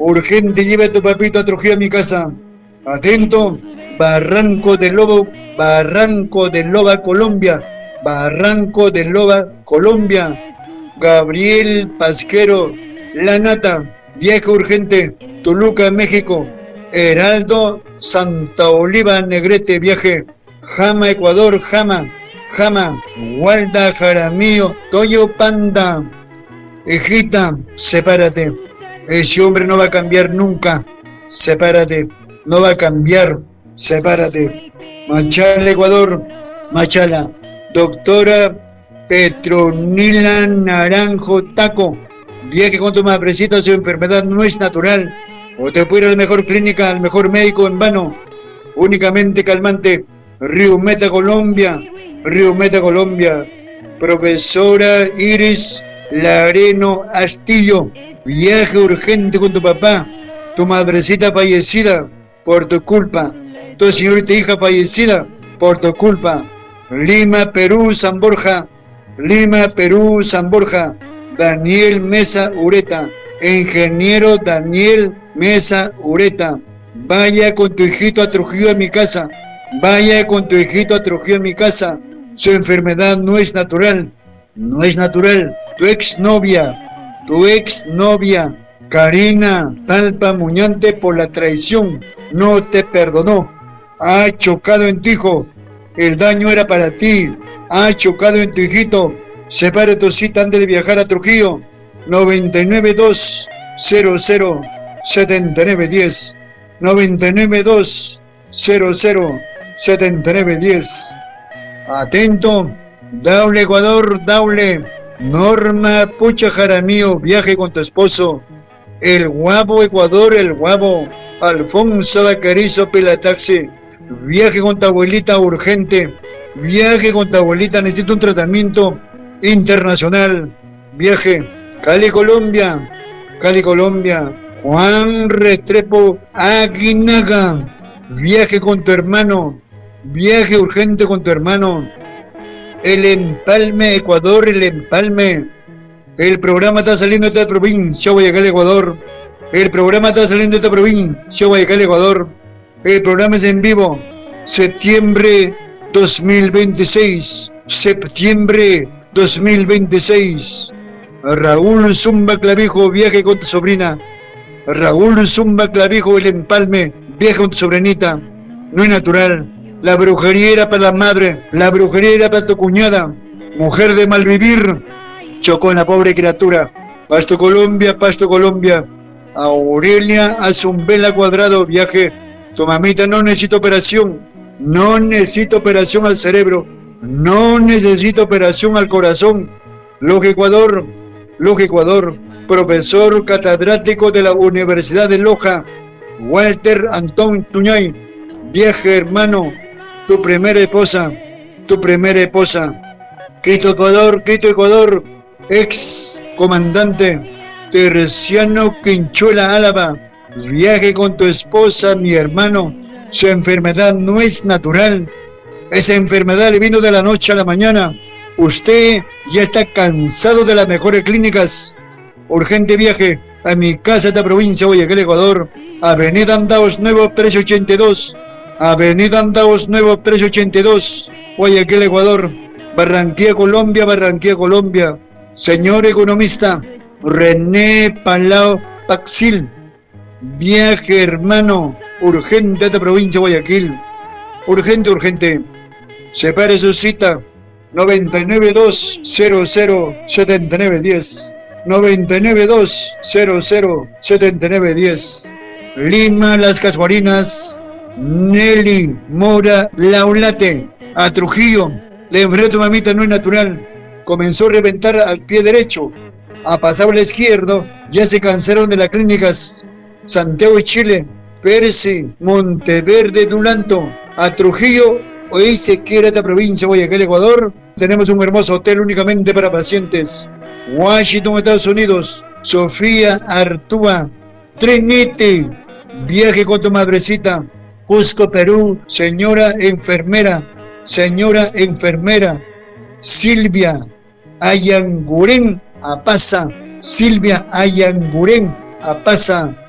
Urgente, lleva a tu papito a Trujillo a mi casa. Atento, Barranco del Loba, Colombia. Barranco del Loba, Colombia. Gabriel Pasquero, La Nata, viaje urgente, Toluca, México. Heraldo Santa Oliva, Negrete, viaje. Jama, Ecuador, Jama. Gualda, Jaramillo, Toyo, Panda. Hijita, sepárate. Ese hombre no va a cambiar nunca. Sepárate. No va a cambiar. Sepárate. Machala, Ecuador. Machala. Doctora Petronila Naranjo Taco. Viaje con tu madrecita, su enfermedad no es natural. O te puede ir a la mejor clínica, al mejor médico en vano. Únicamente calmante. Río Meta, Colombia. Profesora Iris Lareno Astillo. Viaje urgente con tu papá. Tu madrecita fallecida por tu culpa. Tu señorita hija fallecida por tu culpa. Lima, Perú, San Borja. Daniel Mesa Ureta. Ingeniero Daniel Mesa Ureta. Vaya con tu hijito a Trujillo a mi casa. Su enfermedad no es natural. Tu exnovia, Karina Talpa Muñante, por la traición, no te perdonó. Ha chocado en tu hijo. El daño era para ti. Ha chocado en tu hijito. Separa tu cita antes de viajar a Trujillo. 992007910. 992007910. Atento. Daule, Ecuador, Daule. Norma Pucha Jaramillo, viaje con tu esposo. El Guabo, Ecuador, el Guabo. Alfonso Bacarizo Pelataxi, viaje con tu abuelita urgente. Necesita un tratamiento internacional. Viaje. Cali, Colombia. Juan Restrepo Aguinaga, viaje con tu hermano. Viaje urgente con tu hermano. El Empalme, Ecuador, El programa está saliendo de esta provincia, Guayaquil, Ecuador. El programa es en vivo. Septiembre 2026. Raúl Zumba Clavijo, viaje con tu sobrina. El Empalme, viaje con tu sobrinita. No es natural. La brujería era para la madre, la brujería era para tu cuñada. Mujer de malvivir, chocó en la pobre criatura. Pasto Colombia. Aurelia Azumbela Cuadrado, viaje. Tu mamita no necesita operación. No necesita operación al cerebro. No necesita operación al corazón. Loja, Ecuador. Profesor catedrático de la Universidad de Loja, Walter Antón Tuñay. Viaje, hermano. Tu primera esposa. Quito, Ecuador. Ex comandante Terciano Quinchuela Álava. Viaje con tu esposa, mi hermano. Su enfermedad no es natural. Esa enfermedad le vino de la noche a la mañana. Usted ya está cansado de las mejores clínicas. Urgente viaje a mi casa de esta provincia, Guayaquil, Ecuador. Avenida Andaos Nuevo 382. Guayaquil, Ecuador. Barranquilla, Colombia. Señor economista René Palao Paxil. Viaje, hermano. Urgente a esta provincia, Guayaquil. Urgente. Separe su cita. 992007910. 992007910. Lima, Las Casuarinas. Nelly Mora Laulate. A Trujillo. La enfermedad de tu mamita no es natural. Comenzó a reventar al pie derecho. A pasar al izquierdo. Ya se cansaron de las clínicas. Santiago de Chile. Percy, Monteverde, Dulanto. A Trujillo. Hoy se quiere esta provincia, Guayaquil, Ecuador. Tenemos un hermoso hotel únicamente para pacientes. Washington, Estados Unidos. Sofía Artúa. Trinity. Viaje con tu madrecita. Cusco, Perú. Señora enfermera. Silvia Ayanguren Apasa.